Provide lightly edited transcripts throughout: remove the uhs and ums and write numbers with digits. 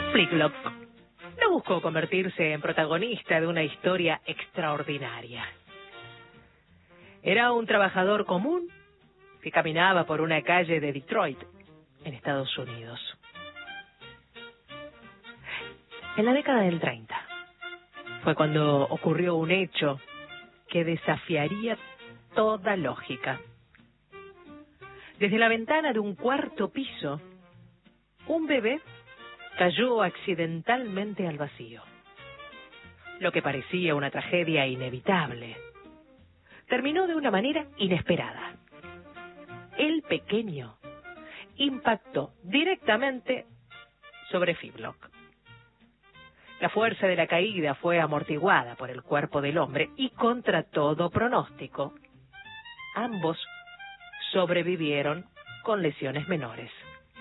Flicklock no buscó convertirse en protagonista de una historia extraordinaria. Era un trabajador común que caminaba por una calle de Detroit, en Estados Unidos. En la década del 30 fue cuando ocurrió un hecho que desafiaría toda lógica. Desde la ventana de un cuarto piso, un bebé cayó accidentalmente al vacío. Lo que parecía una tragedia inevitable terminó de una manera inesperada. El pequeño impactó directamente sobre Flicklock. La fuerza de la caída fue amortiguada por el cuerpo del hombre y, contra todo pronóstico, ambos sobrevivieron con lesiones menores.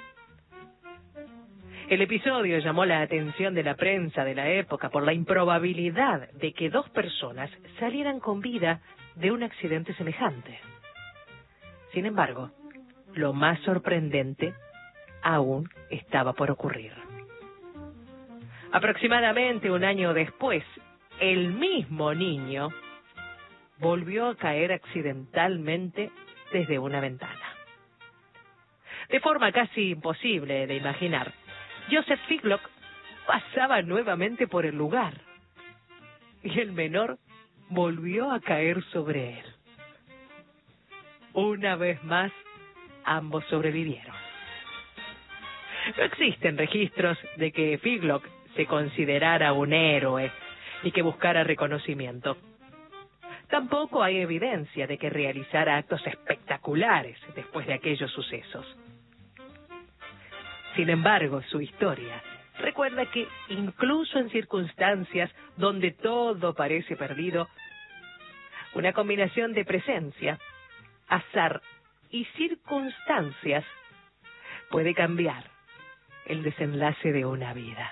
El episodio llamó la atención de la prensa de la época por la improbabilidad de que dos personas salieran con vida de un accidente semejante. Sin embargo, lo más sorprendente aún estaba por ocurrir. Aproximadamente un año después, el mismo niño volvió a caer accidentalmente desde una ventana. De forma casi imposible de imaginar, Joseph Flicklock pasaba nuevamente por el lugar y el menor volvió a caer sobre él. Una vez más, ambos sobrevivieron. No existen registros de que Flicklock se considerara un héroe y que buscara reconocimiento. Tampoco hay evidencia de que realizara actos espectaculares después de aquellos sucesos. Sin embargo, su historia recuerda que incluso en circunstancias donde todo parece perdido, una combinación de presencia, azar y circunstancias puede cambiar el desenlace de una vida.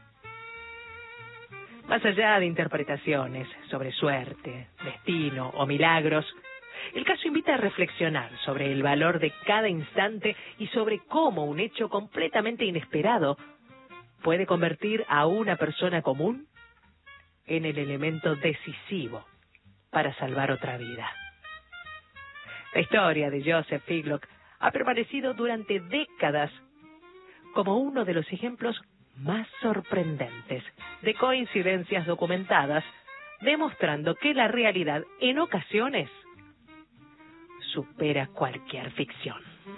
Más allá de interpretaciones sobre suerte, destino o milagros, el caso invita a reflexionar sobre el valor de cada instante y sobre cómo un hecho completamente inesperado puede convertir a una persona común en el elemento decisivo para salvar otra vida. La historia de Joseph Flicklock ha permanecido durante décadas como uno de los ejemplos más sorprendentes de coincidencias documentadas, demostrando que la realidad en ocasiones supera cualquier ficción.